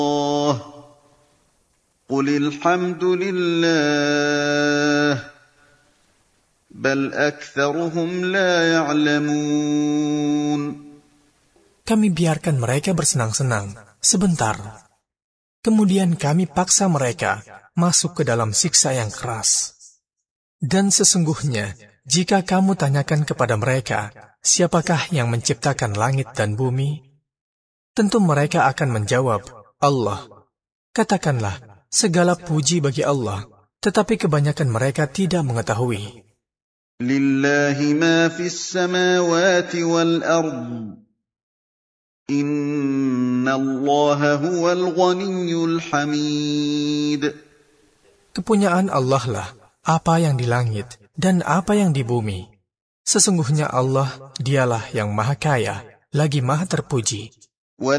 قل الحمد لله بل أكثرهم لا يعلمون. Kami biarkan mereka bersenang-senang sebentar. Kemudian kami paksa mereka masuk ke dalam siksa yang keras. Dan sesungguhnya, jika kamu tanyakan kepada mereka, siapakah yang menciptakan langit dan bumi? Tentu mereka akan menjawab, Allah. Katakanlah, segala puji bagi Allah, tetapi kebanyakan mereka tidak mengetahui. Lillahi ma fis samawati wal ardh. Inna Allaha huwal ghaniyyul hamid. Kepunyaan Allah lah apa yang di langit dan apa yang di bumi. Sesungguhnya Allah, dialah yang maha kaya, lagi maha terpuji.